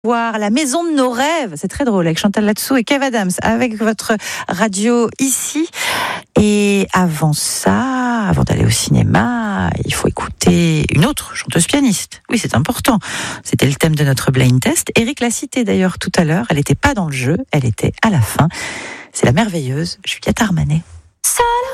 Voir la maison de nos rêves, c'est très drôle, avec Chantal Latsou et Kev Adams, avec votre radio ici. Et avant ça, avant d'aller au cinéma, il faut écouter une autre chanteuse pianiste. Oui, c'est important. C'était le thème de notre blind test. Eric l'a cité d'ailleurs tout à l'heure. Elle n'était pas dans le jeu, elle était à la fin. C'est la merveilleuse Juliette Armanet.